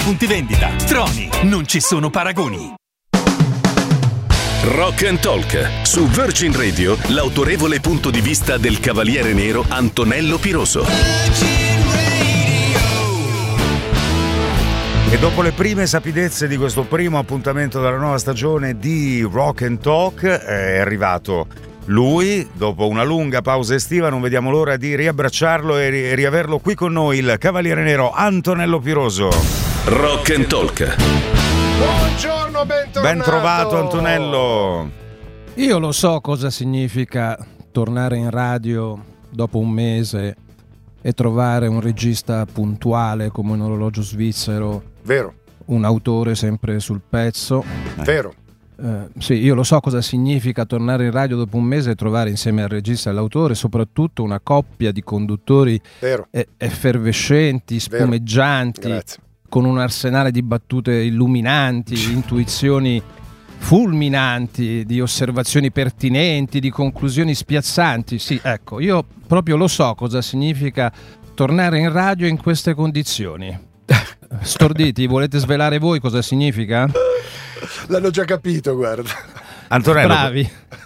punti vendita. Troni, non ci sono paragoni. Rock and Talk. Su Virgin Radio, l'autorevole punto di vista del Cavaliere Nero Antonello Piroso. E dopo le prime sapidezze di questo primo appuntamento della nuova stagione di Rock and Talk è arrivato lui. Dopo una lunga pausa estiva non vediamo l'ora di riabbracciarlo e riaverlo qui con noi, il Cavaliere Nero Antonello Piroso. Rock and Talk. Buongiorno, bentornato. Ben trovato Antonello. Io lo so cosa significa tornare in radio dopo un mese e trovare un regista puntuale come un orologio svizzero. Vero. Un autore sempre sul pezzo. Vero. Sì, io lo so cosa significa tornare in radio dopo un mese e trovare insieme al regista e all'autore soprattutto una coppia di conduttori effervescenti, spumeggianti, Grazie. con un arsenale di battute illuminanti, intuizioni fulminanti, di osservazioni pertinenti, di conclusioni spiazzanti. Sì, ecco, io proprio lo so cosa significa tornare in radio in queste condizioni. Storditi, volete svelare voi cosa significa? L'hanno già capito, guarda. Antonello. Bravi.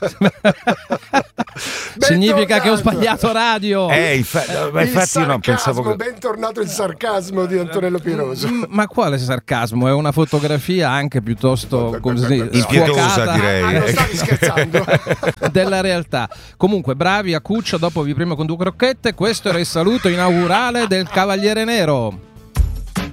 Significa che ho sbagliato radio. Infatti io non pensavo che... Bentornato il sarcasmo di Antonello Piroso. Ma quale sarcasmo? È una fotografia anche piuttosto impiedosa, direi. Non stavi scherzando? Della realtà. Comunque, bravi a Cuccia, dopo vi premo con 2 crocchette. Questo era il saluto inaugurale del Cavaliere Nero.